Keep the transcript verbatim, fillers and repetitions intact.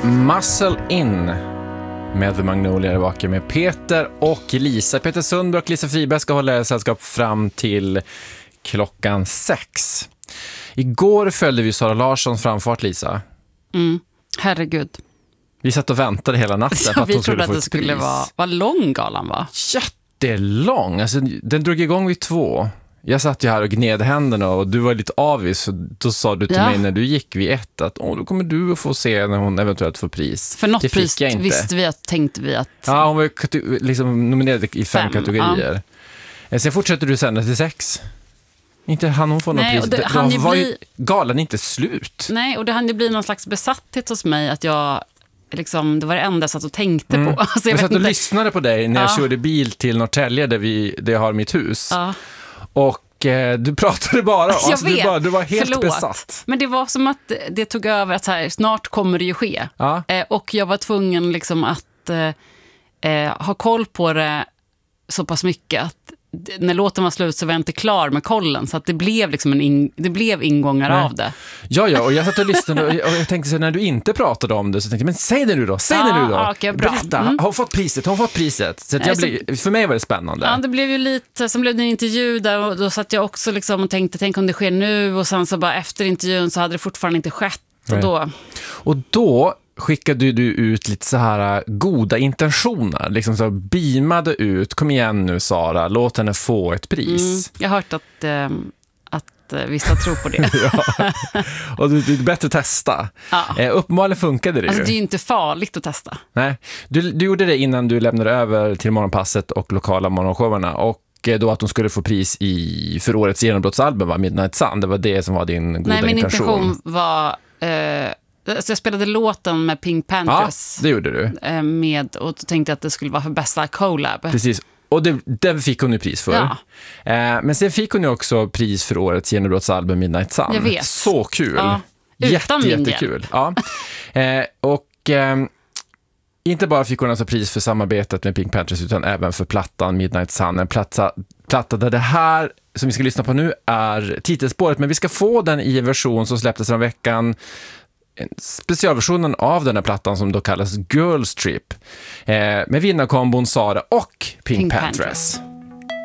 Muscle In med The Magnolia är vaken med Peter och Lisa. Peter Sundberg och Lisa Friberg ska hålla sällskap fram till klockan sex. Igår följde vi Sara Larssons framfart, Lisa. Mm, herregud. Vi satt och väntade hela natten ja, för att vi hon skulle trodde få att det ett skulle pris. vara, vad lång galan var. Jättelång. Alltså, den drog igång vid två. Jag satt ju här och gned händerna och du var lite avis. Så då sa du till ja. mig när du gick vid ett att Åh, då kommer du att få se när hon eventuellt får pris. För något det pris visste vi att, tänkte vi att... Ja, hon var liksom nominerad i fem, fem kategorier. Ja. Sen fortsätter du sända till sex. Inte han hon får något pris. Det, då ju var bli... ju galan inte slut. Nej, och det hann ju bli någon slags besatthet hos mig att jag... Liksom, det var det enda jag satt och tänkte mm. på. Alltså, jag jag vet satt och inte. lyssnade på dig när ja. jag körde bil till Norrtälje där, vi, där jag har mitt hus. Ja. Och eh, du pratade bara. Jag alltså, vet. Du, bara, du var helt Förlåt. besatt. Men det var som att det tog över att så här, snart kommer det ju ske. Ja. Eh, och jag var tvungen liksom att eh, eh, ha koll på det så pass mycket att när låten var slut så var jag inte klar med kollen, så att det blev liksom en in, det blev ingångar Nej. av det. Ja, ja, och jag satt och lyssnade och jag, och jag tänkte så när du inte pratade om det så tänkte jag, men säg det nu då, säg ja, det nu då. Okay, bra. Berätta, mm. har hon fått priset, har hon fått priset? Så att jag Nej, blev, för mig var det spännande. Ja, det blev ju lite, sen blev det en intervju där och då satt jag också liksom och tänkte, tänk om det sker nu, och sen så bara efter intervjun så hade det fortfarande inte skett. Och då... och då skickade du ut lite så här goda intentioner, liksom så beamade ut, kom igen nu Sara, låt henne få ett pris. Mm, jag har hört att, eh, att eh, vissa tror på det. ja. Och det är bättre testa. Ja. Eh, uppenbarligen funkade det alltså, ju. det är ju inte farligt att testa. Nej, du, du gjorde det innan du lämnade över till Morgonpasset och lokala morgonshowerna, och då att de skulle få pris i för årets genombrottsalbum var Midnight Sun. Det var det som var din goda Nej, min intention. intention var... Eh, alltså jag spelade låten med Pink Panthers. Ja, det gjorde du. Eh, med, och tänkte att det skulle vara för bästa collab. Precis, och det, det fick hon ju pris för. Ja. Eh, men sen fick hon ju också pris för årets genombrottsalbum Midnight Sun. Jag vet. Så kul. Ja, utan Jätte, min jättekul. Ja. Eh, och... Eh, inte bara fick hon alltså pris för samarbetet med Pink Panthers utan även för plattan Midnight Sun. En platta, platta där det här som vi ska lyssna på nu är titelspåret, men vi ska få den i en version som släpptes den veckan. Specialversionen av den här plattan som då kallas Girls Trip. Eh, med vinnarkombon Sara och Pink, Pink Panthers. Panthers.